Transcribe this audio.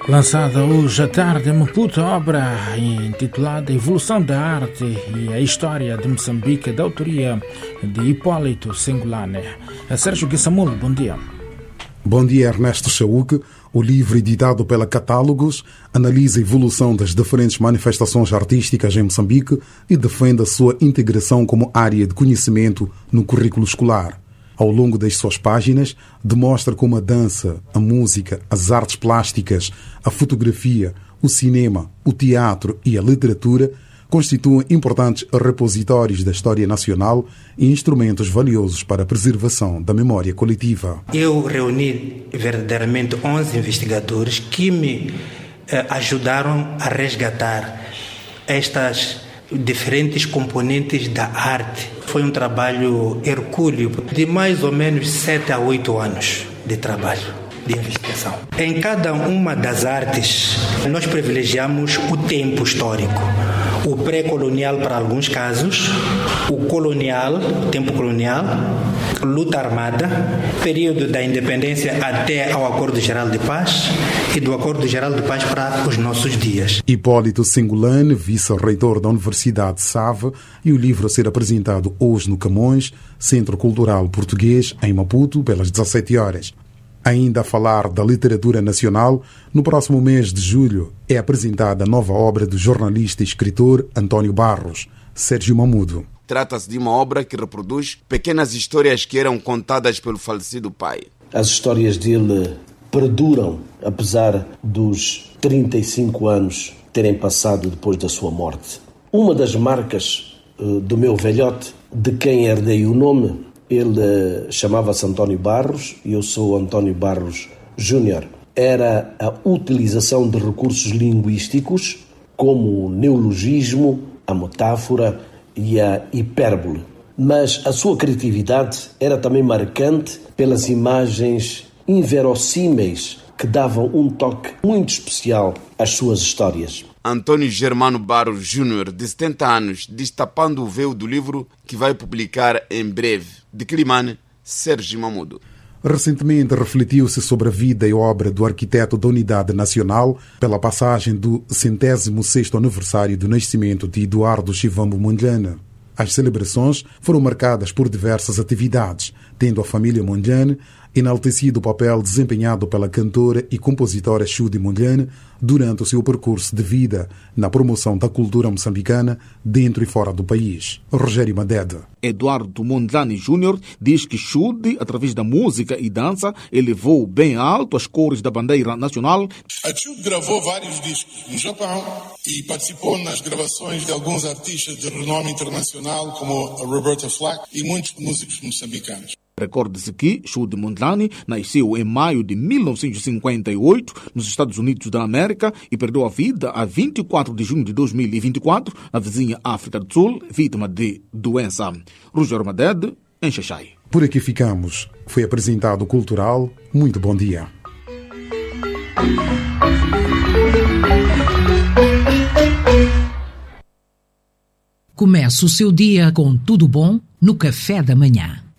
Lançada hoje à tarde em Maputo, a obra intitulada Evolução da Arte e a História de Moçambique, da autoria de Hipólito Singolane. Sérgio Guissamulo, bom dia. Bom dia, Ernesto Chauque. O livro, editado pela Catálogos, analisa a evolução das diferentes manifestações artísticas em Moçambique e defende a sua integração como área de conhecimento no currículo escolar. Ao longo das suas páginas, demonstra como a dança, a música, as artes plásticas, a fotografia, o cinema, o teatro e a literatura constituem importantes repositórios da história nacional e instrumentos valiosos para a preservação da memória coletiva. Eu reuni verdadeiramente 11 investigadores que me ajudaram a resgatar estas diferentes componentes da arte. Foi um trabalho hercúleo de mais ou menos 7 a 8 anos de trabalho, de investigação. Em cada uma das artes, nós privilegiamos o tempo histórico. O pré-colonial para alguns casos, o colonial, tempo colonial, luta armada, período da independência até ao Acordo Geral de Paz e do Acordo Geral de Paz para os nossos dias. Hipólito Singolane, vice-reitor da Universidade de Save, e o livro a ser apresentado hoje no Camões, Centro Cultural Português, em Maputo, pelas 17 horas. Ainda a falar da literatura nacional, no próximo mês de julho é apresentada a nova obra do jornalista e escritor António Barros, Sérgio Mamudo. Trata-se de uma obra que reproduz pequenas histórias que eram contadas pelo falecido pai. As histórias dele perduram, apesar dos 35 anos terem passado depois da sua morte. Uma das marcas do meu velhote, de quem herdei o nome, ele chamava-se António Barros e eu sou António Barros Júnior. Era a utilização de recursos linguísticos como o neologismo, a metáfora e a hipérbole. Mas a sua criatividade era também marcante pelas imagens inverossímeis que davam um toque muito especial às suas histórias. Antônio Germano Barros Júnior, de 70 anos, destapando o véu do livro que vai publicar em breve. De Climane, Sérgio Mamudo. Recentemente refletiu-se sobre a vida e obra do arquiteto da Unidade Nacional pela passagem do 106º aniversário do nascimento de Eduardo Chivambo Mondlane. As celebrações foram marcadas por diversas atividades, tendo a família Mondlane enaltecido o papel desempenhado pela cantora e compositora Chudi Mondlane durante o seu percurso de vida na promoção da cultura moçambicana dentro e fora do país. Rogério Madede. Eduardo Mondlane Júnior diz que Chudi, através da música e dança, elevou bem alto as cores da bandeira nacional. A Chudi gravou vários discos no Japão e participou nas gravações de alguns artistas de renome internacional, como a Roberta Flack e muitos músicos moçambicanos. Recorde-se que Chudi Mondlane nasceu em maio de 1958 nos Estados Unidos da América e perdeu a vida a 24 de junho de 2024 na vizinha África do Sul, vítima de doença. Rogério Madede, em Xaxai. Por aqui ficamos. Foi apresentado o Cultural. Muito bom dia. Comece o seu dia com tudo bom no Café da Manhã.